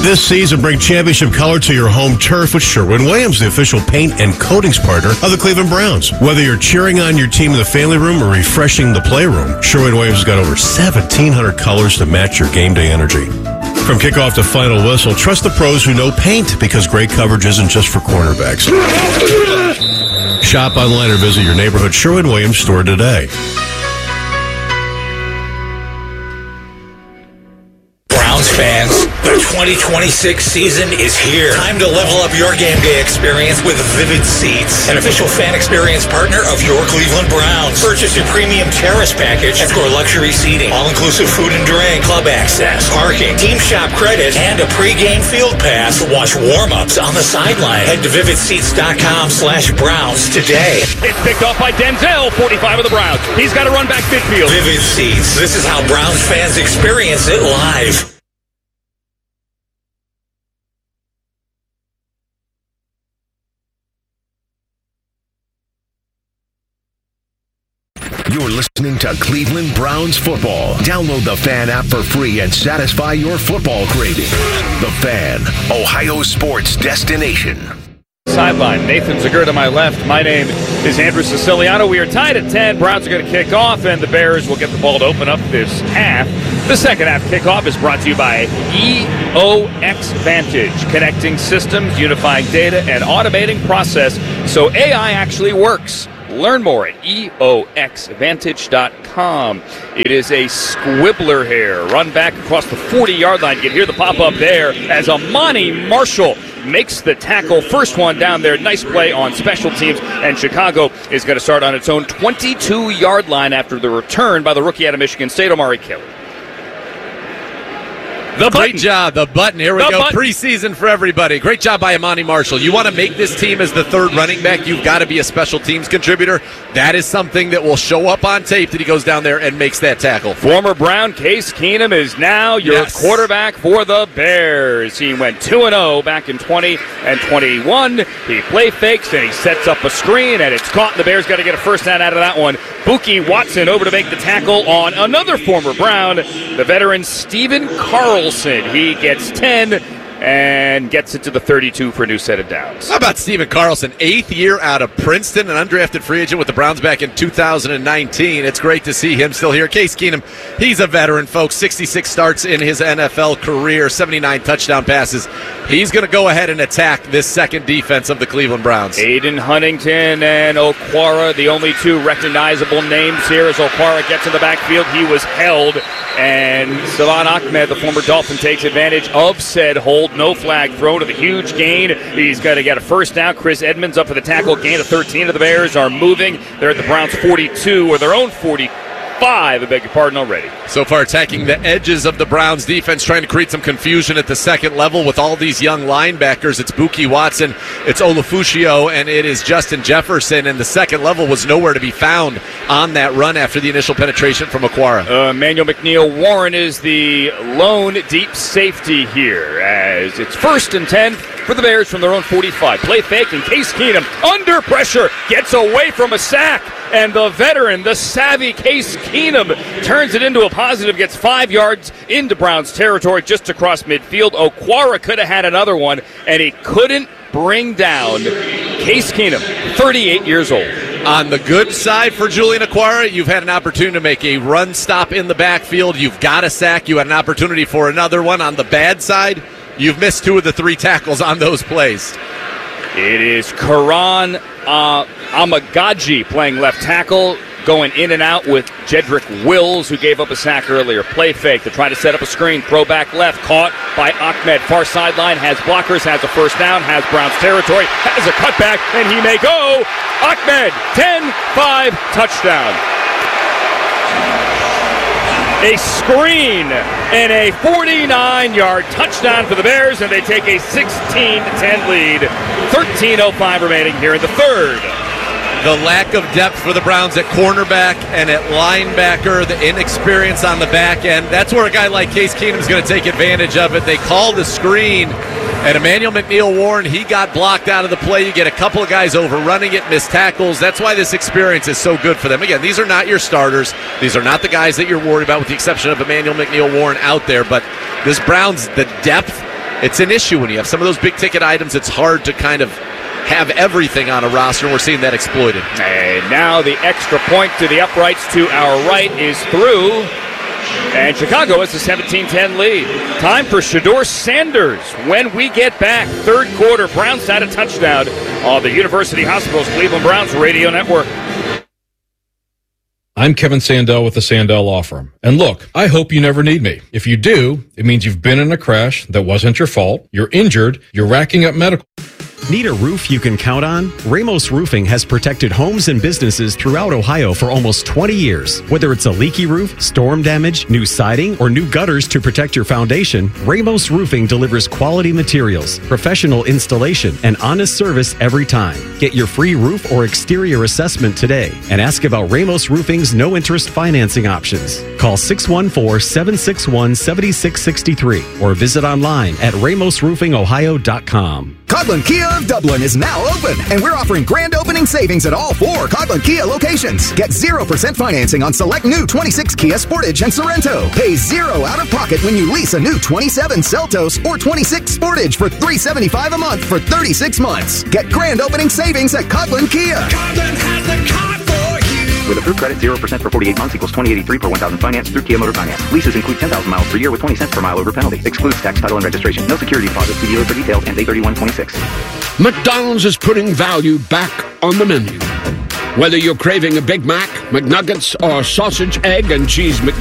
This season, bring championship color to your home turf with Sherwin-Williams, the official paint and coatings partner of the Cleveland Browns. Whether you're cheering on your team in the family room or refreshing the playroom, Sherwin-Williams has got over 1,700 colors to match your game day energy. From kickoff to final whistle, trust the pros who know paint, because great coverage isn't just for cornerbacks. Shop online or visit your neighborhood Sherwin-Williams store today. Browns fans, the 2026 season is here. Time to level up your game day experience with Vivid Seats, an official fan experience partner of your Cleveland Browns. Purchase your premium terrace package and score luxury seating, all-inclusive food and drink, club access, parking, team shop credit, and a pre-game field pass to watch warm-ups on the sideline. Head to vividseats.com/Browns today. It's picked off by Denzel, 45 of the Browns. He's got to run back midfield. Vivid Seats. This is how Browns fans experience it live. You're listening to Cleveland Browns football. Download the Fan app for free and satisfy your football craving. The Fan, Ohio sports destination. Sideline, Nathan Zagur to my left. My name is Andrew Siciliano. We are tied at 10. Browns are going to kick off, and the Bears will get the ball to open up this half. The second half kickoff is brought to you by EOX Vantage, connecting systems, unifying data, and automating process so AI actually works. Learn more at EOXVantage.com. It is a squibbler here. Run back across the 40-yard line. You can hear the pop-up there as Amani Marshall makes the tackle. First one down there. Nice play on special teams. And Chicago is going to start on its own 22-yard line after the return by the rookie out of Michigan State, Amari Kelly. Great job. The button. Here we go. Preseason for everybody. Great job by Amani Marshall. You want to make this team as the third running back, you've got to be a special teams contributor. That is something that will show up on tape that he goes down there and makes that tackle. Former Brown Case Keenum is now your quarterback for the Bears. He went 2-0 back in 20 and 21. He play fakes and he sets up a screen, and it's caught. The Bears got to get a first down out of that one. Buki Watson over to make the tackle on another former Brown, the veteran Stephen Carlson. He gets 10 and gets it to the 32 for a new set of downs. How about Stephen Carlson, 8th year out of Princeton, an undrafted free agent with the Browns back in 2019. It's great to see him still here. Case Keenum, he's a veteran, folks. 66 starts in his NFL career, 79 touchdown passes. He's going to go ahead and attack this second defense of the Cleveland Browns. Aiden Huntington and Okwara, the only two recognizable names here as Okwara gets in the backfield. He was held, and Salvan Ahmed, the former Dolphin, takes advantage of said hold. No flag thrown to the huge gain. He's got to get a first down. Chris Edmonds up for the tackle. Gain of 13 of the Bears are moving. They're at the Browns' 42 or their own 45. I beg your pardon already. So far attacking the edges of the Browns defense, trying to create some confusion at the second level with all these young linebackers. It's Buki Watson, it's Olufushio, and it is Justin Jefferson, and the second level was nowhere to be found on that run after the initial penetration from Okwara. Emmanuel McNeil-Warren is the lone deep safety here as it's 1st and 10 for the Bears from their own 45. Play fake, and Case Keenum under pressure gets away from a sack. And the veteran, the savvy Case Keenum, turns it into a positive, gets 5 yards into Browns territory just across midfield. Okwara could have had another one, and he couldn't bring down Case Keenum, 38 years old. On the good side for Julian Okwara, you've had an opportunity to make a run stop in the backfield. You've got a sack. You had an opportunity for another one. On the bad side, you've missed 2 of the 3 tackles on those plays. It is Karan Amagaji playing left tackle, going in and out with Jedrick Wills, who gave up a sack earlier. Play fake to try to set up a screen. Throw back left, caught by Ahmed. Far sideline, has blockers, has a first down, has Browns territory, has a cutback, and he may go. Ahmed, 10-5, touchdown. A screen and a 49-yard touchdown for the Bears, and they take a 16-10 lead. 13:05 remaining here in the third. The lack of depth for the Browns at cornerback and at linebacker, the inexperience on the back end, that's where a guy like Case Keenum is going to take advantage of it. They called the screen, and Emmanuel McNeil-Warren, he got blocked out of the play. You get a couple of guys overrunning it, missed tackles. That's why this experience is so good for them. Again, these are not your starters. These are not the guys that you're worried about, with the exception of Emmanuel McNeil-Warren out there. But this Browns, the depth it's an issue when you have some of those big-ticket items. It's hard to kind of have everything on a roster, and we're seeing that exploited. And now the extra point to the uprights to our right is through, and Chicago has a 17-10 lead. Time for Shedeur Sanders when we get back. Third quarter, Browns had a touchdown on the University Hospitals Cleveland Browns Radio Network. I'm Kevin Sandell with the Sandell Law Firm. And look, I hope you never need me. If you do, it means you've been in a crash that wasn't your fault, you're injured, you're racking up medical. Need a roof you can count on? Ramos Roofing has protected homes and businesses throughout Ohio for almost 20 years. Whether it's a leaky roof, storm damage, new siding, or new gutters to protect your foundation, Ramos Roofing delivers quality materials, professional installation, and honest service every time. Get your free roof or exterior assessment today and ask about Ramos Roofing's no-interest financing options. Call 614-761-7663 or visit online at ramosroofingohio.com. Coghlan Kia of Dublin is now open, and we're offering grand opening savings at all 4 Coghlan Kia locations. Get 0% financing on select new 26 Kia Sportage and Sorento. Pay 0 out of pocket when you lease a new 27 Seltos or 26 Sportage for $375 a month for 36 months. Get grand opening savings at Coghlan Kia. Coghlan has the car for you. With approved credit, 0% for 48 months equals $20.83 per 1,000 finance through Kia Motor Finance. Leases include 10,000 miles per year with 20 cents per mile over penalty. Excludes tax, title, and registration. No security deposit. See dealer for details. Ends 8/31/26. McDonald's is putting value back on the menu. Whether you're craving a Big Mac, McNuggets, or sausage, egg, and cheese McNuggets,